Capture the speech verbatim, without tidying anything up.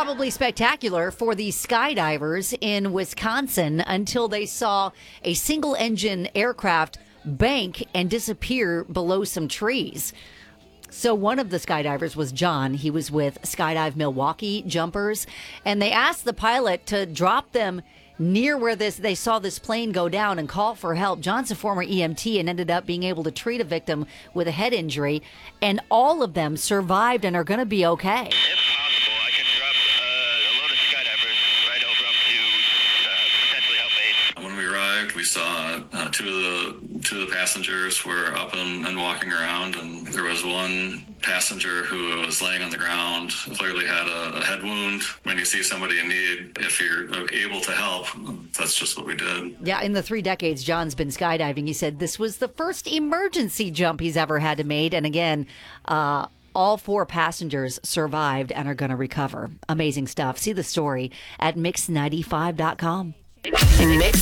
probably spectacular for the skydivers in Wisconsin until they saw a single engine aircraft bank and disappear below some trees. So one of the skydivers was John. He was with Skydive Milwaukee jumpers, and they asked the pilot to drop them near where this they saw this plane go down and call for help. John's a former E M T and ended up being able to treat a victim with a head injury, and all of them survived and are going to be okay. If possible, I can drop uh, a load of skydivers right over them to uh, potentially help aid. When we arrived, we saw uh, two of the two of the passengers were up and, and walking around, and there was one passenger who was laying on the ground, clearly had a, a head wound. When you see somebody in need, if you're able to help, that's just what we did. Yeah, in the three decades John's been skydiving, he said this was the first emergency jump he's ever had to make. And again, uh, all four passengers survived and are going to recover. Amazing stuff. See the story at mix ninety-five dot com. Mix